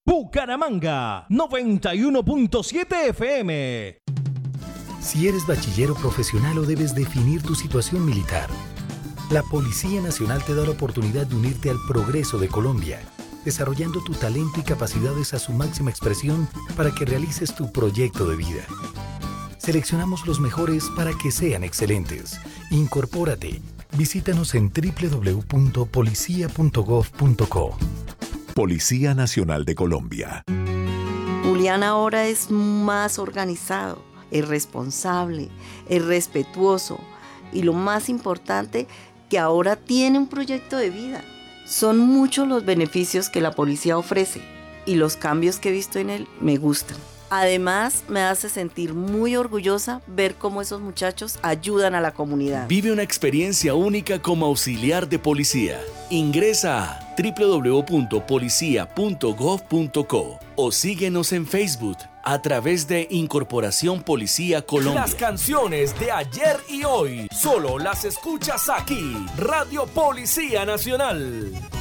Bucaramanga, 91.7 FM. Si eres bachillero profesional o debes definir tu situación militar, la Policía Nacional te da la oportunidad de unirte al progreso de Colombia, desarrollando tu talento y capacidades a su máxima expresión para que realices tu proyecto de vida. Seleccionamos los mejores para que sean excelentes. Incorpórate. Visítanos en www.policia.gov.co. Policía Nacional de Colombia. Julián ahora es más organizado, es responsable, es respetuoso y lo más importante, que ahora tiene un proyecto de vida. Son muchos los beneficios que la policía ofrece y los cambios que he visto en él me gustan. Además, me hace sentir muy orgullosa ver cómo esos muchachos ayudan a la comunidad. Vive una experiencia única como auxiliar de policía. Ingresa a www.policia.gov.co o síguenos en Facebook a través de Incorporación Policía Colombia. Las canciones de ayer y hoy solo las escuchas aquí. Radio Policía Nacional.